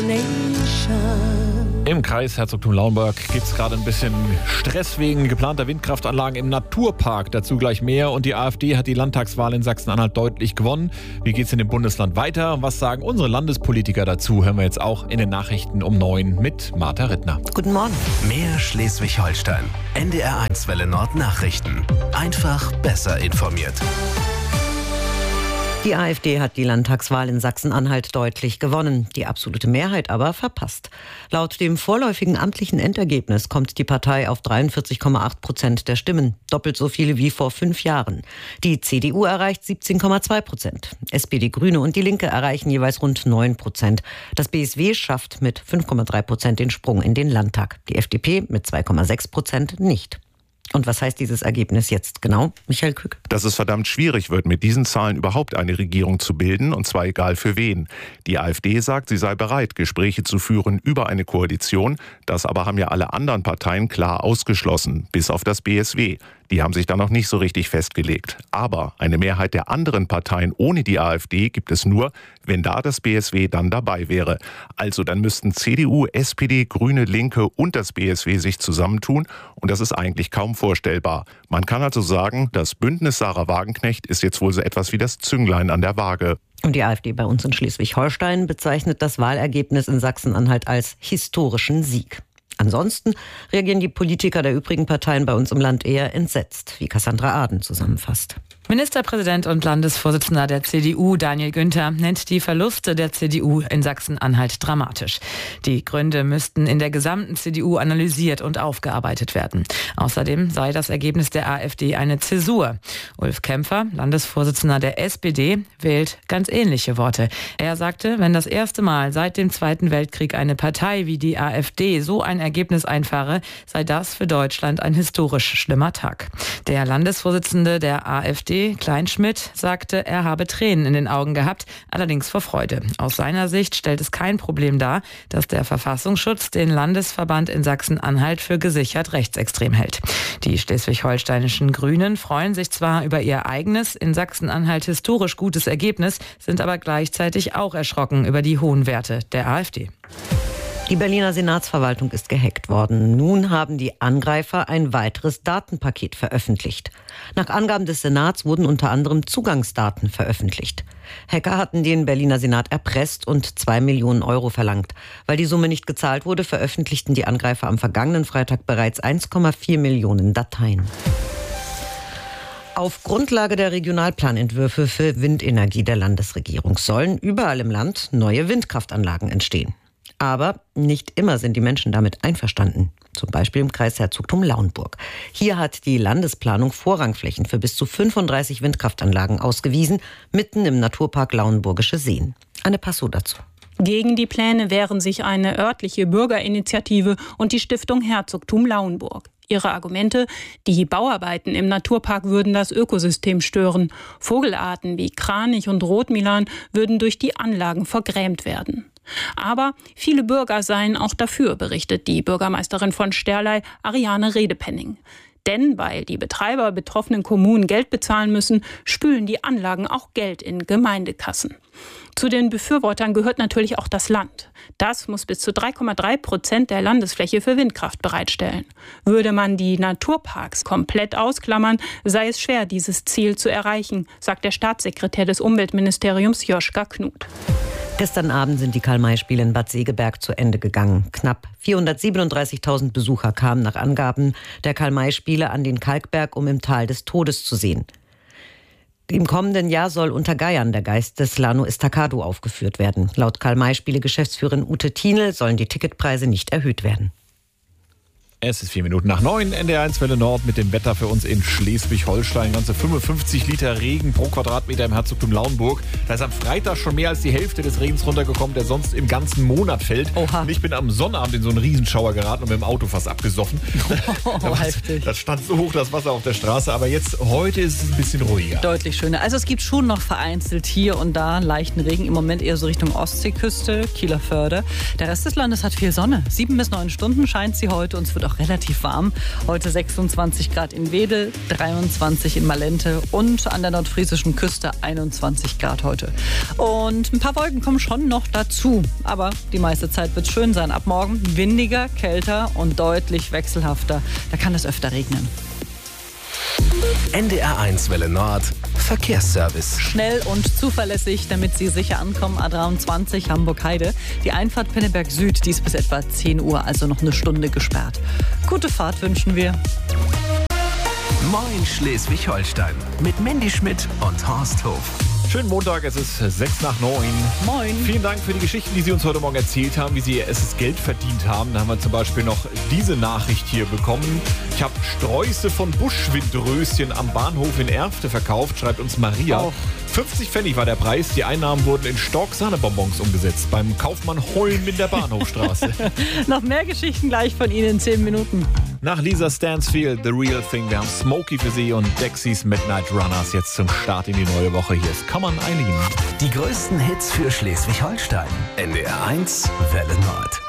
Im Kreis Herzogtum Lauenburg gibt es gerade ein bisschen Stress wegen geplanter Windkraftanlagen im Naturpark. Dazu gleich mehr. Und die AfD hat die Landtagswahl in Sachsen-Anhalt deutlich gewonnen. Wie geht es in dem Bundesland weiter? Und was sagen unsere Landespolitiker dazu? Hören wir jetzt auch in den Nachrichten um 9 mit Martha Rittner. Guten Morgen. Mehr Schleswig-Holstein. NDR1 Welle Nord Nachrichten. Einfach besser informiert. Die AfD hat die Landtagswahl in Sachsen-Anhalt deutlich gewonnen, die absolute Mehrheit aber verpasst. Laut dem vorläufigen amtlichen Endergebnis kommt die Partei auf 43,8% der Stimmen, doppelt so viele wie vor 5 Jahren. Die CDU erreicht 17,2%. SPD, Grüne und die Linke erreichen jeweils rund 9%. Das BSW schafft mit 5,3% den Sprung in den Landtag. Die FDP mit 2,6% nicht. Und was heißt dieses Ergebnis jetzt genau, Michael Kück? Dass es verdammt schwierig wird, mit diesen Zahlen überhaupt eine Regierung zu bilden, und zwar egal für wen. Die AfD sagt, sie sei bereit, Gespräche zu führen über eine Koalition. Das aber haben ja alle anderen Parteien klar ausgeschlossen, bis auf das BSW. Die haben sich da noch nicht so richtig festgelegt. Aber eine Mehrheit der anderen Parteien ohne die AfD gibt es nur, wenn da das BSW dann dabei wäre. Also dann müssten CDU, SPD, Grüne, Linke und das BSW sich zusammentun. Und das ist eigentlich kaum vorstellbar. Man kann also sagen, das Bündnis Sarah Wagenknecht ist jetzt wohl so etwas wie das Zünglein an der Waage. Und die AfD bei uns in Schleswig-Holstein bezeichnet das Wahlergebnis in Sachsen-Anhalt als historischen Sieg. Ansonsten reagieren die Politiker der übrigen Parteien bei uns im Land eher entsetzt, wie Cassandra Aden zusammenfasst. Ministerpräsident und Landesvorsitzender der CDU, Daniel Günther, nennt die Verluste der CDU in Sachsen-Anhalt dramatisch. Die Gründe müssten in der gesamten CDU analysiert und aufgearbeitet werden. Außerdem sei das Ergebnis der AfD eine Zäsur. Ulf Kämpfer, Landesvorsitzender der SPD, wählt ganz ähnliche Worte. Er sagte, wenn das erste Mal seit dem Zweiten Weltkrieg eine Partei wie die AfD so ein Ergebnis einfahre, sei das für Deutschland ein historisch schlimmer Tag. Der Landesvorsitzende der AfD, Kleinschmidt, sagte, er habe Tränen in den Augen gehabt, allerdings vor Freude. Aus seiner Sicht stellt es kein Problem dar, dass der Verfassungsschutz den Landesverband in Sachsen-Anhalt für gesichert rechtsextrem hält. Die schleswig-holsteinischen Grünen freuen sich zwar über ihr eigenes, in Sachsen-Anhalt historisch gutes Ergebnis, sind aber gleichzeitig auch erschrocken über die hohen Werte der AfD. Die Berliner Senatsverwaltung ist gehackt worden. Nun haben die Angreifer ein weiteres Datenpaket veröffentlicht. Nach Angaben des Senats wurden unter anderem Zugangsdaten veröffentlicht. Hacker hatten den Berliner Senat erpresst und 2 Millionen Euro verlangt. Weil die Summe nicht gezahlt wurde, veröffentlichten die Angreifer am vergangenen Freitag bereits 1,4 Millionen Dateien. Auf Grundlage der Regionalplanentwürfe für Windenergie der Landesregierung sollen überall im Land neue Windkraftanlagen entstehen. Aber nicht immer sind die Menschen damit einverstanden. Zum Beispiel im Kreis Herzogtum Lauenburg. Hier hat die Landesplanung Vorrangflächen für bis zu 35 Windkraftanlagen ausgewiesen, mitten im Naturpark Lauenburgische Seen. Anne Passau dazu. Gegen die Pläne wehren sich eine örtliche Bürgerinitiative und die Stiftung Herzogtum Lauenburg. Ihre Argumente: Die Bauarbeiten im Naturpark würden das Ökosystem stören. Vogelarten wie Kranich und Rotmilan würden durch die Anlagen vergrämt werden. Aber viele Bürger seien auch dafür, berichtet die Bürgermeisterin von Sterlei, Ariane Redepenning. Denn weil die Betreiber betroffenen Kommunen Geld bezahlen müssen, spülen die Anlagen auch Geld in Gemeindekassen. Zu den Befürwortern gehört natürlich auch das Land. Das muss bis zu 3,3% der Landesfläche für Windkraft bereitstellen. Würde man die Naturparks komplett ausklammern, sei es schwer, dieses Ziel zu erreichen, sagt der Staatssekretär des Umweltministeriums Joschka Knut. Gestern Abend sind die Karl-May-Spiele in Bad Segeberg zu Ende gegangen. Knapp 437.000 Besucher kamen nach Angaben der Karl-May-Spiele an den Kalkberg, um im Tal des Todes zu sehen. Im kommenden Jahr soll unter Geiern der Geist des Lano Estacado aufgeführt werden. Laut Karl-May-Spiele-Geschäftsführerin Ute Thienel sollen die Ticketpreise nicht erhöht werden. Es ist 4:04, NDR1 Welle Nord mit dem Wetter für uns in Schleswig-Holstein. Ganze 55 Liter Regen pro Quadratmeter im Herzogtum Lauenburg. Da ist am Freitag schon mehr als die Hälfte des Regens runtergekommen, der sonst im ganzen Monat fällt. Oha. Und ich bin am Sonnabend in so einen Riesenschauer geraten und mit dem Auto fast abgesoffen. Heftig. Das stand so hoch, das Wasser auf der Straße. Aber jetzt, heute ist es ein bisschen ruhiger. Deutlich schöner. Also es gibt schon noch vereinzelt hier und da leichten Regen. Im Moment eher so Richtung Ostseeküste, Kieler Förde. Der Rest des Landes hat viel Sonne. 7 bis 9 Stunden scheint sie heute und es wird auch auch relativ warm. Heute 26 Grad in Wedel, 23 in Malente und an der nordfriesischen Küste 21 Grad heute. Und ein paar Wolken kommen schon noch dazu. Aber die meiste Zeit wird es schön sein. Ab morgen windiger, kälter und deutlich wechselhafter. Da kann es öfter regnen. NDR1 Welle Nord Verkehrsservice. Schnell und zuverlässig, damit Sie sicher ankommen. A23 Hamburg-Heide. Die Einfahrt Pinneberg Süd, die ist bis etwa 10 Uhr, also noch eine Stunde gesperrt. Gute Fahrt wünschen wir. Moin Schleswig-Holstein mit Mandy Schmidt und Horst Hof. Schönen Montag, es ist 8:06. Moin. Vielen Dank für die Geschichten, die Sie uns heute Morgen erzählt haben, wie Sie es Geld verdient haben. Da haben wir zum Beispiel noch diese Nachricht hier bekommen. Ich habe Sträuße von Buschwindröschen am Bahnhof in Erfte verkauft, schreibt uns Maria. Oh. 50 Pfennig war der Preis. Die Einnahmen wurden in Stork-Sahnebonbons umgesetzt beim Kaufmann Holm in der Bahnhofstraße. Noch mehr Geschichten gleich von Ihnen in 10 Minuten. Nach Lisa Stansfield, The Real Thing. Wir haben Smokey für Sie und Dexys Midnight Runners jetzt zum Start in die neue Woche. Hier ist Come on, Eileen. Die größten Hits für Schleswig-Holstein. NDR1 Welle Nord.